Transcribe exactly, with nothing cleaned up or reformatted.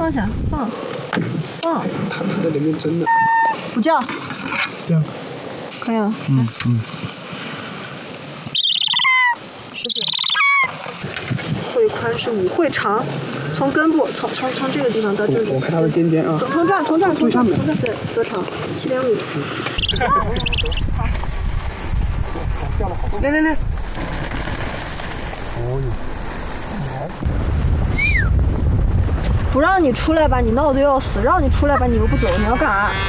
放下，放，放。 他他在里面真的。 不叫。 这样。 可以了。 嗯嗯。 十九。会宽是五，会长，从根部，从从从这个地方到这里。 我看它的尖尖啊。 从这儿，从这儿，从这儿， 最上面。 对，多长？七点五。 好。掉了好多。来来来。哦哟。 不让你出来吧，你闹得要死；让你出来吧，你又不走，你要干啥？